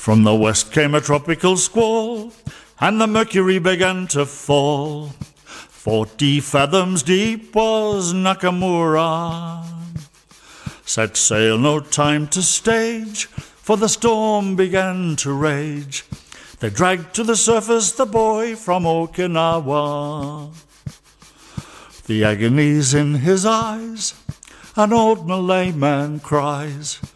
From the west came a tropical squall, and the mercury began to fall. 40 fathoms deep was Nakamura. Set sail, no time to stage, for the storm began to rage. They dragged to the surface the boy from Okinawa. The agony's in his eyes, an old Malay man cries,